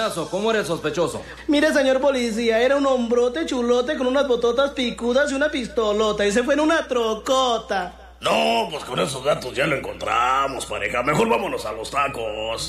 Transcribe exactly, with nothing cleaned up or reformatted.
caso, ¿cómo era el sospechoso? Mire, señor policía, era un hombrote chulote con unas bototas picudas y una pistolota. Y se fue en una trocota. No, pues con esos datos ya lo encontramos, pareja. Mejor vámonos a los tacos.